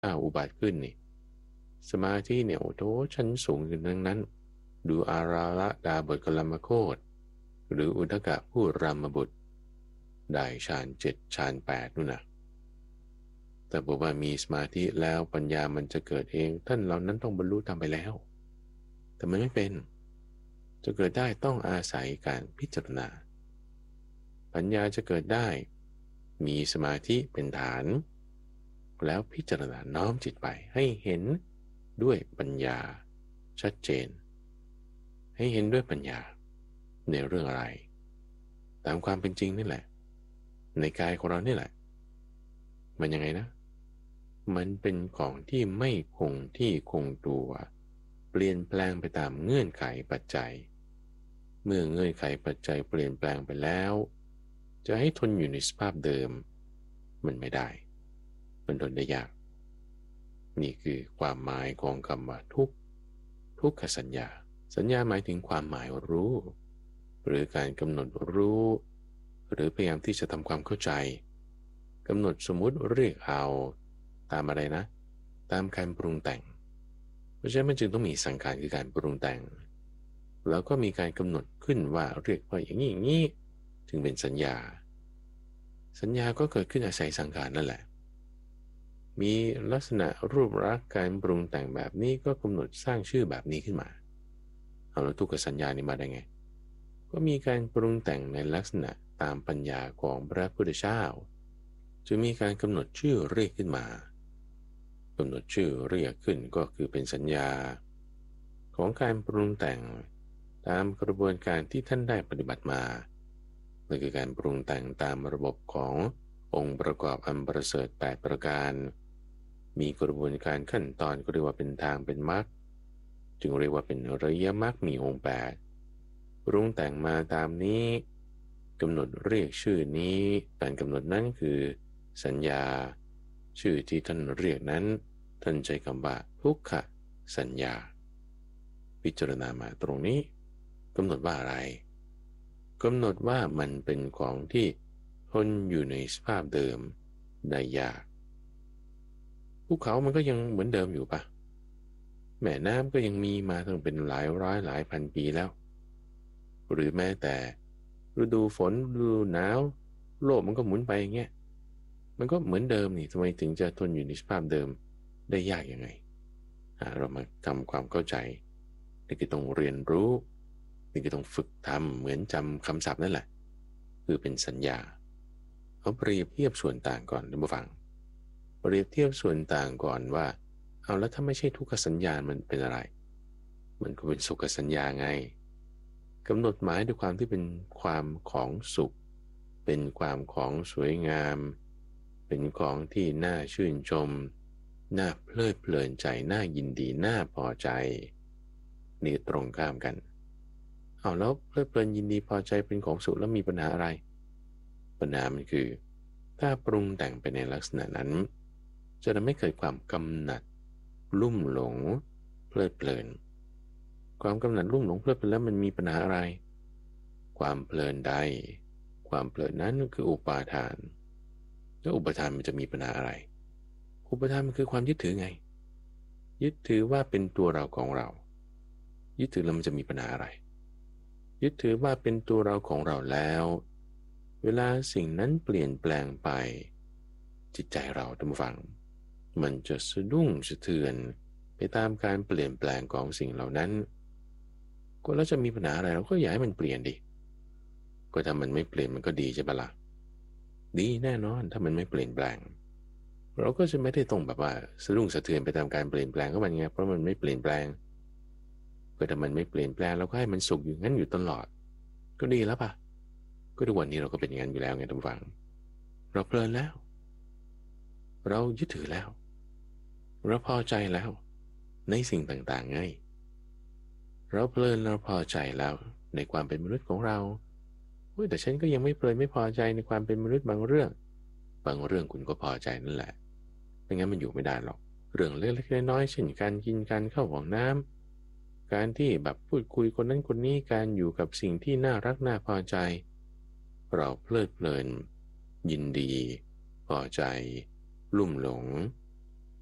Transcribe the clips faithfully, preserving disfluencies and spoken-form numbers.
อ้าวอุบัติขึ้นนี่สมาธิเนี่ยโอ้โหชั้นสูงขึ้นทั้งนั้นดูอาราละดาบทกลมโคตรหรืออุทกะพูดรามบุตรได้ฌานเจ็ดฌานแปดนู่นนะแต่บอกว่ามีสมาธิแล้วปัญญามันจะเกิดเองท่านเหล่านั้นต้องบรรลุธรรมไปแล้วแต่มันไม่เป็นจะเกิดได้ต้องอาศัยการพิจารณาปัญญาจะเกิดได้มีสมาธิเป็นฐานแล้วพิจารณาน้อมจิตไปให้เห็นด้วยปัญญาชัดเจนให้เห็นด้วยปัญญาในเรื่องอะไรตามความเป็นจริงนี่แหละในกายของเรานี่แหละมันยังไงนะมันเป็นของที่ไม่คงที่คงตัวเปลี่ยนแปลงไปตามเงื่อนไขปัจจัยเมื่อเงื่อนไขปัจจัยเปลี่ยนแปลงไปแล้วจะให้ทนอยู่ในสภาพเดิมมันไม่ได้มันทนได้ยากนี่คือความหมายของคำว่าทุกข์ทุกขสัญญาสัญญาหมายถึงความหมายรู้หรือการกำหนดรู้หรือพยายามที่จะทำความเข้าใจกำหนดสมมุติเรียกเอาตามอะไรนะตามการปรุงแต่งเพราะฉะนั้นมันจึงต้องมีสังขารคือการปรุงแต่งแล้วก็มีการกำหนดขึ้นว่าเรียกว่าอย่างนี้อย่างนี้จึงเป็นสัญญาสัญญาก็เกิดขึ้นอาศัยสังขารนั่นแหละมีลักษณะรูปลักษณ์การปรุงแต่งแบบนี้ก็กำหนดสร้างชื่อแบบนี้ขึ้นมาเอาแล้วทุกขสัญญานี่มาได้ไงก็มีการปรุงแต่งในลักษณะตามปัญญาของพระพุทธเจ้าจะมีการกำหนดชื่อเรียกขึ้นมากำหนดชื่อเรียกขึ้นก็คือเป็นสัญญาของการปรุงแต่งตามกระบวนการที่ท่านได้ปฏิบัติมานั่นคือการปรุงแต่งตามระบบขององค์ประกอบอันประเสริฐแปดประการมีกระบวนการขั้นตอนก็เรียกว่าเป็นทางเป็นมรรคจึงเรียกว่าเป็นอริยมรรคมีองค์แปดปรุงแต่งมาตามนี้กำหนดเรียกชื่อนี้การกำหนดนั้นคือสัญญาชื่อที่ท่านเรียกนั้นท่านใช้คำว่าทุกขสัญญาพิจารณามาตรงนี้กำหนดว่าอะไรกำหนดว่ามันเป็นของที่ทนอยู่ในสภาพเดิมได้ยากภูเขามันก็ยังเหมือนเดิมอยู่ปะแม่น้ำก็ยังมีมาตั้งเป็นหลายร้อยหลายพันปีแล้วหรือแม้แต่ฤดูฝนฤดูหนาวโลกมันก็หมุนไปอย่างเงี้ยมันก็เหมือนเดิมนี่ทำไมถึงจะทนอยู่ในสภาพเดิมได้ยากยังไงเรามาทำความเข้าใจนี่คือต้องเรียนรู้นี่คือต้องฝึกทำเหมือนจำคำศัพท์นั่นแหละคือเป็นสัญญาเอาเปรียบเทียบส่วนต่างก่อนท่านผู้ฟังเปรียบเทียบส่วนต่างก่อนว่าเอาแล้วถ้าไม่ใช่ทุกขสัญญามันเป็นอะไรมันก็เป็นสุขสัญญาไงกำหนดหมายด้วยความที่เป็นความของสุขเป็นความของสวยงามเป็นของที่น่าชื่นชมน่าเพลิดเพลินใจน่ายินดีน่าพอใจนี่ตรงข้ามกันเอาแล้วเพลิดเพลินยินดีพอใจเป็นของสุขแล้วมีปัญหาอะไรปัญหามันคือถ้าปรุงแต่งไปในลักษณะนั้นจะทำให้เกิดความกำหนัดลุ่มหลงเพลิดเพลินความกำหนัดลุ่มหลงเพลิดเพลินแล้วมันมีปัญหาอะไรความเพลินใดความเพลินนั้นคืออุปาทานแล้วอุปาทานมันจะมีปัญหาอะไรอุปาทานมันคือความยึดถือไงยึดถือว่าเป็นตัวเราของเรายึดถือแล้วมันจะมีปัญหาอะไรยึดถือว่าเป็นตัวเราของเราแล้วเวลาสิ่งนั้นเปลี่ยนแปลงไปจิตใจเราท่านผู้ฟังมันจะสะดุ้งสะเทือนไปตามการเปลี่ยนแปลงของสิ่งเหล่านั้นก็แล้วจะมีปัญหาอะไรเราก็อยากให้มันเปลี่ยนดิก็ถ้ามันไม่เปลี่ยนมันก็ดีใช่ปะล่ะดีแน่นอนถ้ามันไม่เปลี่ยนแปลงเราก็จะไม่ได้ต้องแบบว่าสะดุ้งสะเทือนไปตามการเปลี่ยนแปลงก็มันไงเพราะมันไม่เปลี่ยนแปลงก็ถ้ามันไม่เปลี่ยนแปลงเราก็ให้มันสุขอยู่งั้นอยู่ตลอดก็ดีแล้วปะก็ทุกวันนี้เราก็เป็นอย่างนั้นอยู่แล้วไงท่านผู้ฟังเราเพลินแล้วเรายึดถือแล้วเราพอใจแล้วในสิ่งต่างๆไงเราเพลินเราพอใจแล้วในความเป็นมนุษย์ของเราเฮ้ยแต่ฉันก็ยังไม่เพลินไม่พอใจในความเป็นมนุษย์บางเรื่องบางเรื่องคุณก็พอใจนั่นแหละไม่งั้นมันอยู่ไม่ได้หรอกเรื่องเล็กๆน้อยๆเช่นการกินการเข้าห้องน้ำการที่แบบพูดคุยคนนั้นคนนี้การอยู่กับสิ่งที่น่ารักน่าพอใจเราเพลิดเพลินยินดีพอใจลุ่มหลง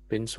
เป็น